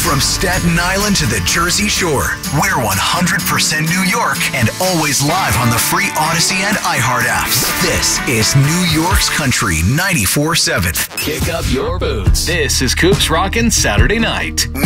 From Staten Island to the Jersey Shore, we're 100% New York and always live on the free Odyssey and iHeart apps. This is New York's Country 94.7. Kick up your boots. This is Coops Rockin' Saturday Night.